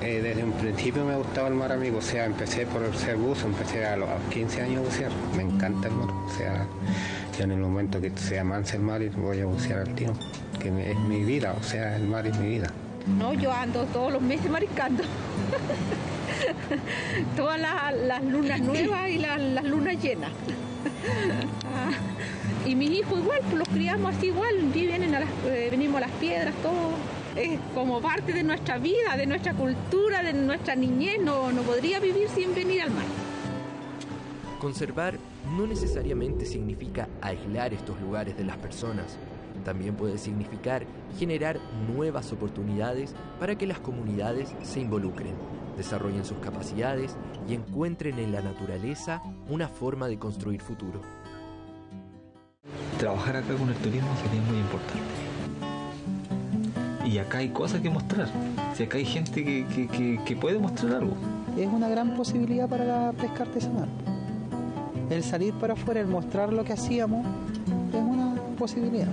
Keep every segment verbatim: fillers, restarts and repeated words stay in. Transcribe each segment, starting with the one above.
Eh, desde un principio me gustaba el mar, amigo, o sea, empecé por ser buzo, empecé a los quince años a bucear, me encanta el mar, o sea, yo en el momento que se amansa el mar voy a bucear al tiro, que me, es mi vida, o sea, el mar es mi vida. No, yo ando todos los meses mariscando, todas las, las lunas nuevas y las, las lunas llenas. Ah, y mis hijos igual, pues los criamos así igual, vienen a las, eh, venimos a las piedras, todo. Es como parte de nuestra vida, de nuestra cultura, de nuestra niñez, no, no podría vivir sin venir al mar. Conservar no necesariamente significa aislar estos lugares de las personas. También puede significar generar nuevas oportunidades para que las comunidades se involucren, desarrollen sus capacidades y encuentren en la naturaleza una forma de construir futuro. Trabajar acá con el turismo sería muy importante. Y acá hay cosas que mostrar. Si acá hay gente que, que, que, que puede mostrar algo. Es una gran posibilidad para la pesca artesanal. El salir para afuera, el mostrar lo que hacíamos, es una posibilidad.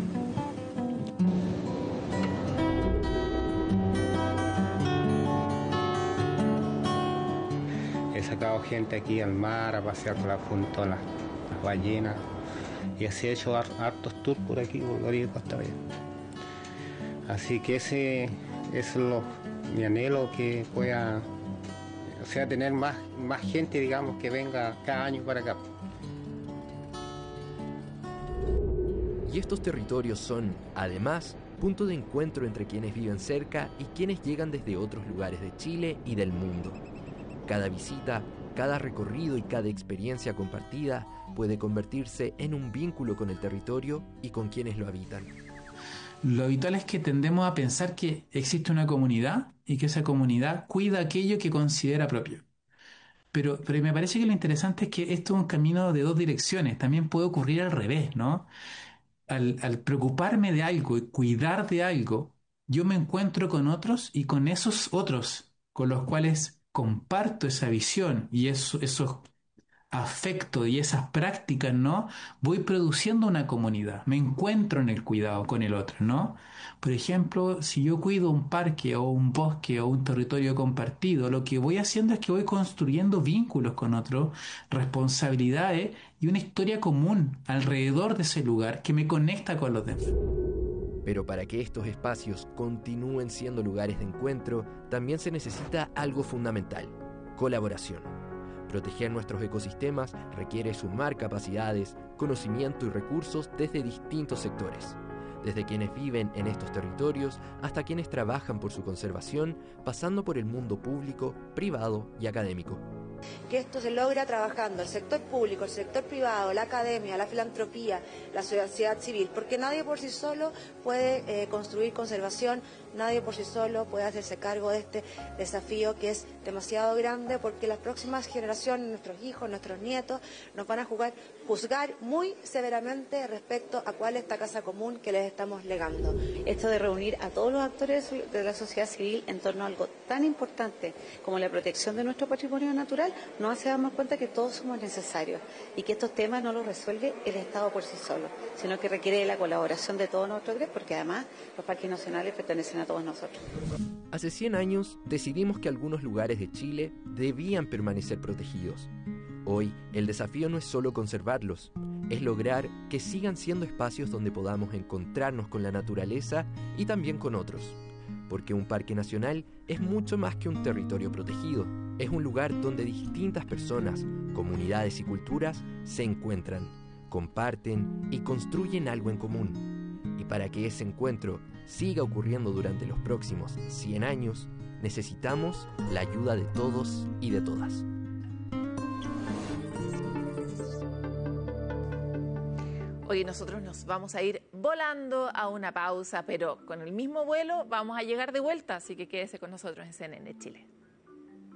He sacado gente aquí al mar a pasear por la, junto a las, las ballenas y así he hecho hartos tours por aquí, por la orilla de Costa Bella. Así que ese es lo, mi anhelo, que pueda, o sea, tener más, más gente, digamos, que venga cada año para acá. Y estos territorios son, además, punto de encuentro entre quienes viven cerca y quienes llegan desde otros lugares de Chile y del mundo. Cada visita, cada recorrido y cada experiencia compartida puede convertirse en un vínculo con el territorio y con quienes lo habitan. Lo habitual es que tendemos a pensar que existe una comunidad y que esa comunidad cuida aquello que considera propio. Pero, pero me parece que lo interesante es que esto es un camino de dos direcciones. También puede ocurrir al revés, ¿no? Al, al preocuparme de algo y cuidar de algo, yo me encuentro con otros y con esos otros con los cuales comparto esa visión y eso, esos afecto y esas prácticas, ¿no? Voy produciendo una comunidad, me encuentro en el cuidado con el otro, ¿no? Por ejemplo, si yo cuido un parque o un bosque o un territorio compartido, lo que voy haciendo es que voy construyendo vínculos con otros, responsabilidades y una historia común alrededor de ese lugar que me conecta con los demás. Pero para que estos espacios continúen siendo lugares de encuentro, también se necesita algo fundamental: colaboración. Proteger nuestros ecosistemas requiere sumar capacidades, conocimiento y recursos desde distintos sectores, desde quienes viven en estos territorios hasta quienes trabajan por su conservación, pasando por el mundo público, privado y académico. Que esto se logra trabajando el sector público, el sector privado, la academia, la filantropía, la sociedad civil, porque nadie por sí solo puede eh, construir conservación, nadie por sí solo puede hacerse cargo de este desafío que es demasiado grande, porque las próximas generaciones, nuestros hijos, nuestros nietos, nos van a jugar, juzgar muy severamente respecto a cuál es esta casa común que les estamos legando. Esto de reunir a todos los actores de la sociedad civil en torno a algo tan importante como la protección de nuestro patrimonio natural, nos hace darnos cuenta que todos somos necesarios y que estos temas no los resuelve el Estado por sí solo, sino que requiere de la colaboración de todos nosotros, porque además los parques nacionales pertenecen a todos nosotros. Hace cien años decidimos que algunos lugares de Chile debían permanecer protegidos. Hoy el desafío no es solo conservarlos, es lograr que sigan siendo espacios donde podamos encontrarnos con la naturaleza y también con otros. Porque un parque nacional es mucho más que un territorio protegido. Es un lugar donde distintas personas, comunidades y culturas se encuentran, comparten y construyen algo en común. Y para que ese encuentro siga ocurriendo durante los próximos cien años, necesitamos la ayuda de todos y de todas. Hoy nosotros nos vamos a ir volando a una pausa, pero con el mismo vuelo vamos a llegar de vuelta, así que quédese con nosotros en C N N Chile.